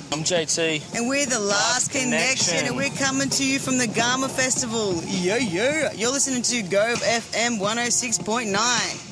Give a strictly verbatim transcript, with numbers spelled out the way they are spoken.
I'm J T. And we're the Last, Last Connection. Connection, and we're coming to you from the Garma Festival. Yo, yo. You're listening to Gove F M one oh six point nine.